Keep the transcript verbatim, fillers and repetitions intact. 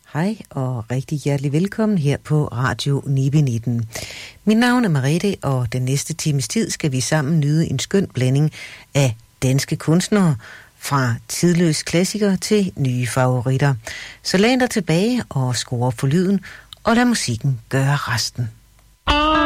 Hej og rigtig hjertelig velkommen her på Radio Nibe nitten. Mit navn er Merete, og den næste times tid skal vi sammen nyde en skøn blanding af danske kunstnere, fra tidløs klassiker til nye favoritter. Så læn dig tilbage og skru op for lyden, og lad musikken gøre resten.